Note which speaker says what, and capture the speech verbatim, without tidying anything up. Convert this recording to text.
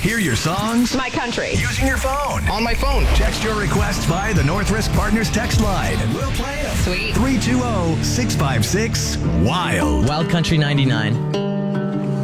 Speaker 1: Hear your songs
Speaker 2: My country.
Speaker 1: using your phone.
Speaker 3: On my phone.
Speaker 1: Text your requests via the North Risk Partners text line, and we'll play them.
Speaker 2: Sweet.
Speaker 1: three two zero, six five six, WILD.
Speaker 4: Wild Country ninety-nine.